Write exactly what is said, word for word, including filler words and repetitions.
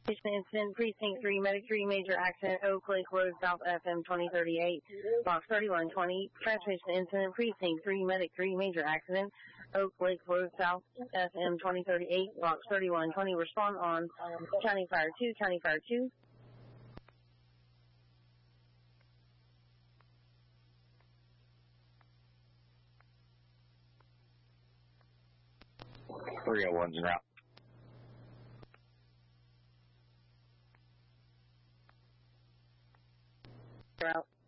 Incident, Precinct three, Medic three, major accident, Oak Lake Road, South F M twenty thirty-eight, box thirty-one twenty. Transmission incident, Precinct three, Medic three, major accident, Oak Lake Road, South F M twenty thirty-eight, box thirty-one twenty. Respond on County Fire two, County Fire two. three oh one's en route. Route.